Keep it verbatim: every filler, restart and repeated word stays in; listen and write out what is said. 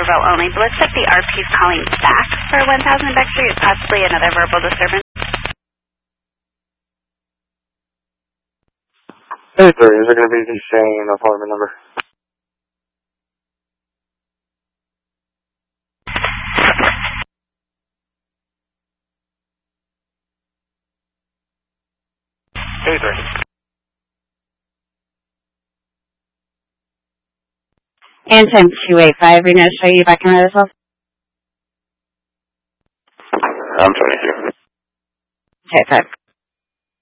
verbal only, but looks like the R P is calling back for one thousand Beck Street, possibly another verbal disturbance. Hey, sir, is it going to be the same appointment number? Hey, sir. And time two eight five, we're going to show you back in the cell. I'm twenty-two. Okay, five.